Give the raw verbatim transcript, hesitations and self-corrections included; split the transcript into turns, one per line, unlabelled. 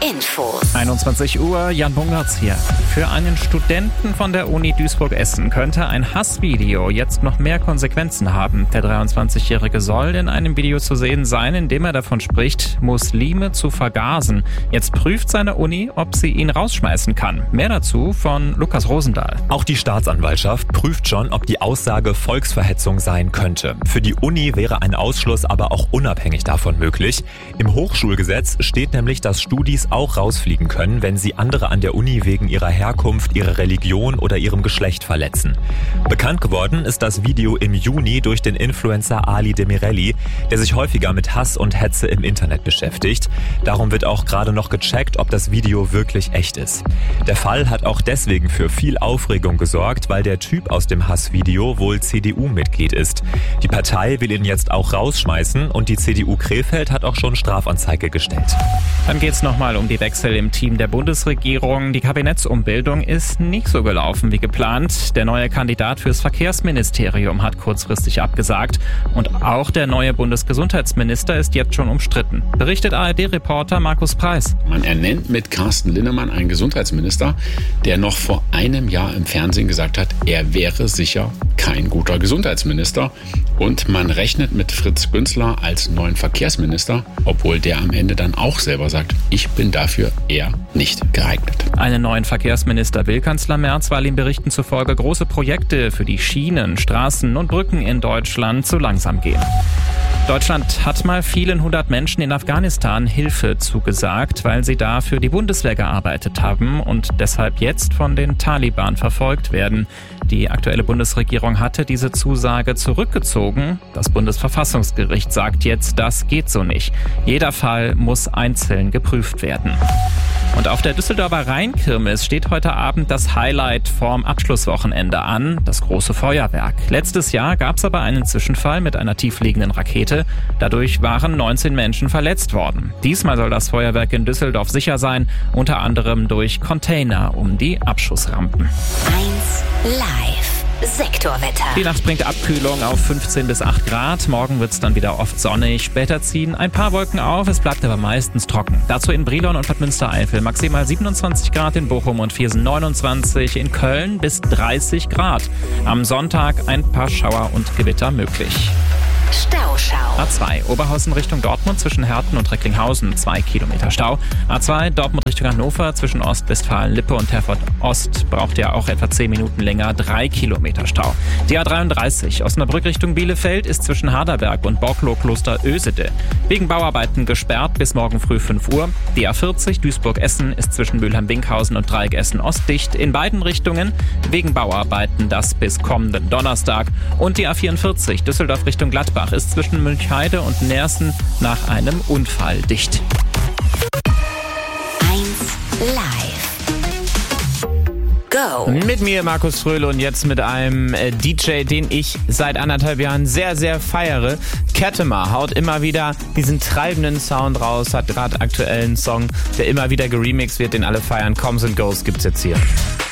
Infos.
einundzwanzig Uhr, Jan Bungertz hier. Für einen Studenten von der Uni Duisburg-Essen könnte ein Hassvideo jetzt noch mehr Konsequenzen haben. Der dreiundzwanzigjährige soll in einem Video zu sehen sein, in dem er davon spricht, Muslime zu vergasen. Jetzt prüft seine Uni, ob sie ihn rausschmeißen kann. Mehr dazu von Lukas Rosendahl.
Auch die Staatsanwaltschaft prüft schon, ob die Aussage Volksverhetzung sein könnte. Für die Uni wäre ein Ausschluss aber auch unabhängig davon möglich. Im Hochschulgesetz steht nämlich, dass Studis auch rausfliegen können, wenn sie andere an der Uni wegen ihrer Herkunft, ihrer Religion oder ihrem Geschlecht verletzen. Bekannt geworden ist das Video im Juni durch den Influencer Ali Demirelli, der sich häufiger mit Hass und Hetze im Internet beschäftigt. Darum wird auch gerade noch gecheckt, ob das Video wirklich echt ist. Der Fall hat auch deswegen für viel Aufregung gesorgt, weil der Typ aus dem Hassvideo wohl C D U-Mitglied ist. Die Partei will ihn jetzt auch rausschmeißen und die C D U Krefeld hat auch schon Strafanzeige gestellt.
Dann geht's nochmal um die Wechsel im Team der Bundesregierung. Die Kabinettsumbildung ist nicht so gelaufen wie geplant. Der neue Kandidat fürs Verkehrsministerium hat kurzfristig abgesagt. Und auch der neue Bundesgesundheitsminister ist jetzt schon umstritten. Berichtet A R D-Reporter Markus Preis.
Man ernennt mit Carsten Linnemann einen Gesundheitsminister, der noch vor einem Jahr im Fernsehen gesagt hat, er wäre sicher kein guter Gesundheitsminister. Und man rechnet mit Fritz Günzler als neuen Verkehrsminister, obwohl der am Ende dann auch selber sagt, ich bin dafür eher nicht geeignet.
Einen neuen Verkehrsminister will Kanzler Merz, weil ihm Berichten zufolge große Projekte für die Schienen, Straßen und Brücken in Deutschland zu langsam gehen. Deutschland hat mal vielen hundert Menschen in Afghanistan Hilfe zugesagt, weil sie da für die Bundeswehr gearbeitet haben und deshalb jetzt von den Taliban verfolgt werden. Die aktuelle Bundesregierung hatte diese Zusage zurückgezogen. Das Bundesverfassungsgericht sagt jetzt, das geht so nicht. Jeder Fall muss einzeln geprüft werden. Und auf der Düsseldorfer Rheinkirmes steht heute Abend das Highlight vorm Abschlusswochenende an, das große Feuerwerk. Letztes Jahr gab es aber einen Zwischenfall mit einer tiefliegenden Rakete. Dadurch waren neunzehn Menschen verletzt worden. Diesmal soll das Feuerwerk in Düsseldorf sicher sein, unter anderem durch Container um die Abschussrampen.
eins Live. Sektorwetter.
Die Nacht bringt Abkühlung auf fünfzehn bis acht Grad. Morgen wird es dann wieder oft sonnig. Später ziehen ein paar Wolken auf. Es bleibt aber meistens trocken. Dazu in Brilon und Bad Münstereifel maximal siebenundzwanzig Grad, in Bochum und Viersen neunundzwanzig, in Köln bis dreißig Grad. Am Sonntag ein paar Schauer und Gewitter möglich.
Stauschau.
A zwei Oberhausen Richtung Dortmund zwischen Herten und Recklinghausen zwei Kilometer Stau. A zwei Dortmund Richtung Hannover zwischen Ostwestfalen-Lippe und Herford Ost braucht ja auch etwa zehn Minuten länger, drei Kilometer Stau. Die A dreiunddreißig Osnabrück Richtung Bielefeld ist zwischen Harderberg und Borklo-Kloster-Ösede wegen Bauarbeiten gesperrt bis morgen früh fünf Uhr. Die A vierzig Duisburg-Essen ist zwischen Mülheim-Binkhausen und Dreieck Essen-Ost dicht in beiden Richtungen wegen Bauarbeiten, das bis kommenden Donnerstag. Und die A vierundvierzig Düsseldorf Richtung Gladbach ist zwischen Münchheide und Neersen nach einem Unfall dicht.
eins Live. Go.
Mit mir Markus Fröhle und jetzt mit einem äh, D J, den ich seit anderthalb Jahren sehr, sehr feiere. Ketema haut immer wieder diesen treibenden Sound raus, hat gerade aktuellen Song, der immer wieder geremixed wird, den alle feiern. Comes and Goes gibt's jetzt hier.